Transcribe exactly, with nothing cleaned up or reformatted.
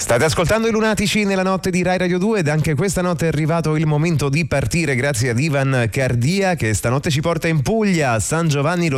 State ascoltando i Lunatici nella notte di Rai Radio due ed anche questa notte è arrivato il momento di partire grazie ad Ivan Cardia che stanotte ci porta in Puglia, a San Giovanni Lo